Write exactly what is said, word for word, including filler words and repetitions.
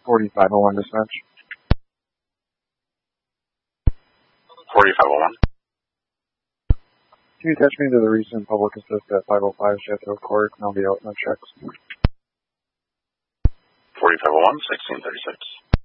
forty-five oh one dispatch. forty-five oh one. Can you attach me to the recent public assist at five oh five Chateau Court, and I'll be out in the checks. forty-five oh one, sixteen thirty-six.